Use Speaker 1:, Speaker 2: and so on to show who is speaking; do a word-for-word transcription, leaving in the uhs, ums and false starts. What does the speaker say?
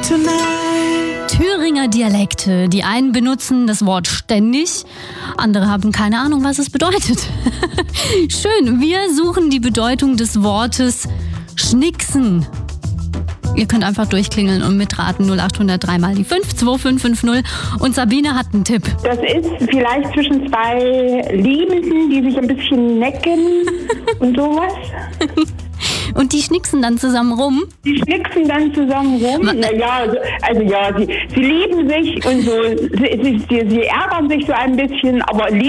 Speaker 1: Thüringer Dialekte. Die einen benutzen das Wort ständig, andere haben keine Ahnung, was es bedeutet. Schön, wir suchen die Bedeutung des Wortes schnicksen. Ihr könnt einfach durchklingeln und mitraten. null acht null null drei mal die fünf zwei fünf fünf null. Und Sabine hat einen Tipp.
Speaker 2: Das ist vielleicht zwischen zwei Liebenden, die sich ein bisschen necken und sowas.
Speaker 1: Und die schnicksen dann zusammen rum?
Speaker 2: Die schnicksen dann zusammen rum. Naja, also, also ja, sie, sie lieben sich und so, sie, sie, sie ärgern sich so ein bisschen, aber lieben